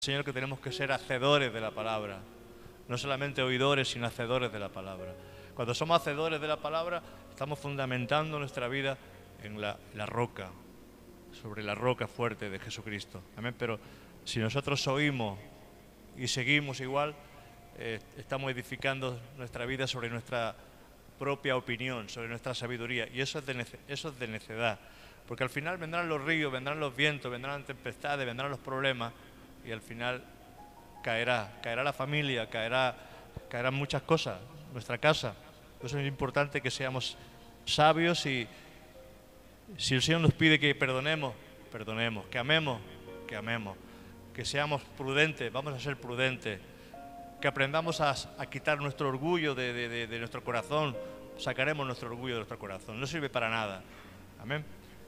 Señor, que tenemos que ser hacedores de la palabra, no solamente oidores, sino hacedores de la palabra. Cuando somos hacedores de la palabra, estamos fundamentando nuestra vida en la roca, sobre la roca fuerte de Jesucristo. Amén. Pero si nosotros oímos y seguimos igual, estamos edificando nuestra vida sobre nuestra propia opinión, sobre nuestra sabiduría, y eso es de necedad, porque al final vendrán los ríos, vendrán los vientos, vendrán las tempestades, vendrán los problemas, y al final caerá la familia, caerán muchas cosas, nuestra casa. Por eso es importante que seamos sabios, y si el Señor nos pide que perdonemos, perdonemos, que amemos, que seamos prudentes, vamos a ser prudentes, que aprendamos a quitar nuestro orgullo de nuestro corazón, sacaremos nuestro orgullo de nuestro corazón, no sirve para nada. Amén.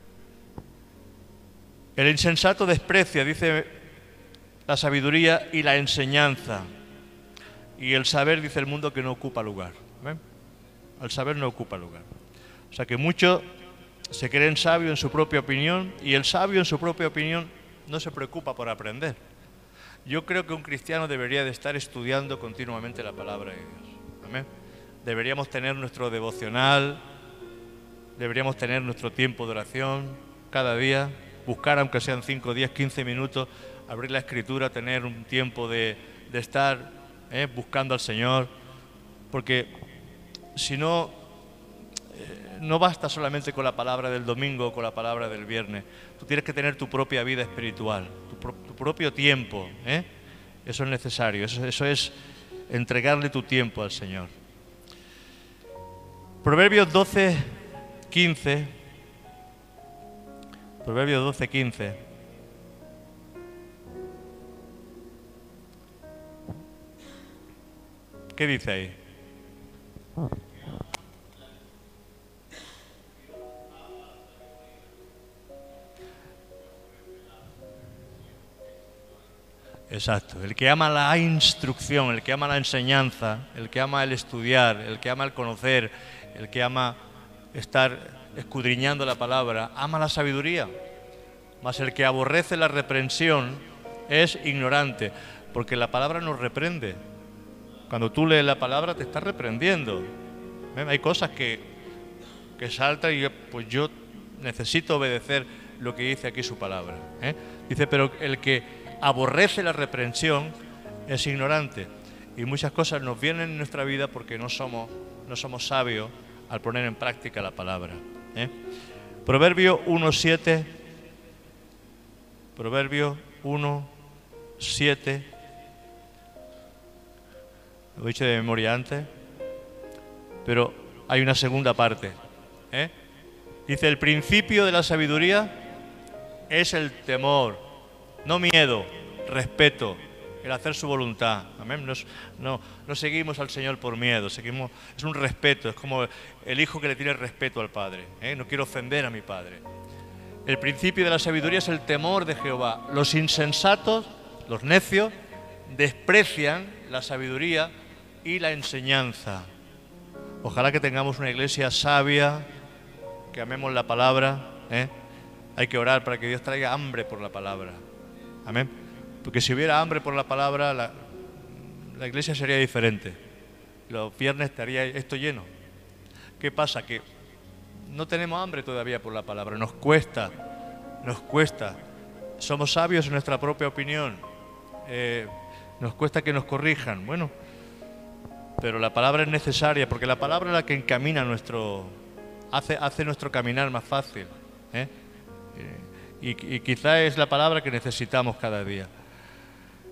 El insensato desprecia, dice, la sabiduría y la enseñanza, y el saber, dice el mundo, que no ocupa lugar. ¿Ven? El saber no ocupa lugar. O sea que muchos se creen sabios en su propia opinión, y el sabio en su propia opinión no se preocupa por aprender. Yo creo que un cristiano debería de estar estudiando continuamente la palabra de Dios. ¿Amén? Deberíamos tener nuestro devocional, deberíamos tener nuestro tiempo de oración cada día, buscar, aunque sean 5, 10, 15 minutos, abrir la Escritura, tener un tiempo de estar buscando al Señor, porque si no, no basta solamente con la palabra del domingo o con la palabra del viernes. Tú tienes que tener tu propia vida espiritual, tu propio tiempo. Eso es necesario, eso es entregarle tu tiempo al Señor. Proverbios 12, 15. Proverbios 12, 15. ¿Qué dice ahí? Exacto. El que ama la instrucción, el que ama la enseñanza, el que ama el estudiar, el que ama el conocer, el que ama estar escudriñando la palabra, ama la sabiduría. Mas el que aborrece la reprensión es ignorante, porque la palabra nos reprende. Cuando tú lees la palabra te está reprendiendo. Hay cosas que saltan, y pues yo necesito obedecer lo que dice aquí su palabra. Dice, pero el que aborrece la reprensión es ignorante. Y muchas cosas nos vienen en nuestra vida porque no somos sabios al poner en práctica la palabra. Proverbio 1:7. Proverbio 1:7. Lo he dicho de memoria antes, pero hay una segunda parte. Dice, el principio de la sabiduría es el temor, no miedo, respeto, el hacer su voluntad. Amén. No seguimos al Señor por miedo, es un respeto, es como el hijo que le tiene respeto al padre. No quiero ofender a mi padre. El principio de la sabiduría es el temor de Jehová. Los insensatos, los necios, desprecian la sabiduría y la enseñanza. Ojalá que tengamos una iglesia sabia, que amemos la palabra. Hay que orar para que Dios traiga hambre por la palabra. Amén. Porque si hubiera hambre por la palabra, la iglesia sería diferente. Los viernes estaría esto lleno. ¿Qué pasa? Que no tenemos hambre todavía por la palabra. Nos cuesta. Somos sabios en nuestra propia opinión. Nos cuesta que nos corrijan. Bueno, pero la palabra es necesaria, porque la palabra es la que encamina hace nuestro caminar más fácil. Y quizá es la palabra que necesitamos cada día.